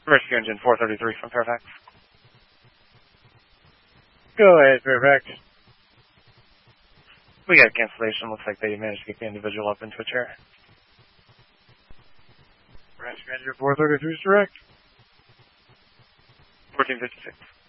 Rescue Engine 433 from Fairfax. Go ahead, Fairfax. We got cancellation. Looks like they managed to get the individual up into a chair. Rescue Engine 433 is direct. 1456.